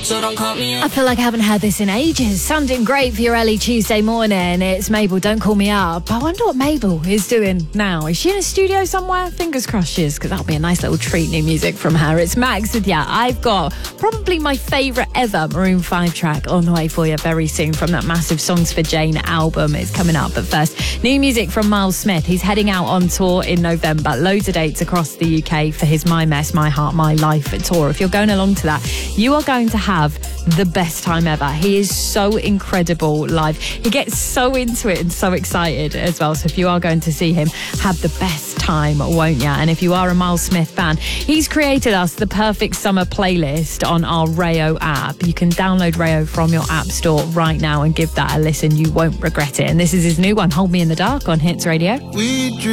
so don't call me up. I feel like I haven't heard this in ages. Sounding great for your early Tuesday morning. It's Mabel, Don't Call Me Up. I wonder what Mabel is doing now. Is she in a studio somewhere? Fingers crossed she is, because that'll be a nice little treat, new music from her. It's Max with ya. I've got probably my favourite ever Maroon 5 track on the way for you very soon from that massive Songs for Jane album. It's coming up. But first, new music from Miles Smith. He's heading out on tour in November. Loads of dates across the UK for his My Mess, My Heart, My Life tour. If you're going along to that, you are going to have the best time ever. He is so incredible live. He gets so into it and so excited as well. So if you are going to see him, have the best time, won't you? And if you are a Miles Smith fan, he's created us the perfect summer playlist on our Rayo app. You can download Rayo from your app store right now and give that a listen. You won't regret it. And this is his new one, Hold Me in the Dark, on Hits Radio. We drew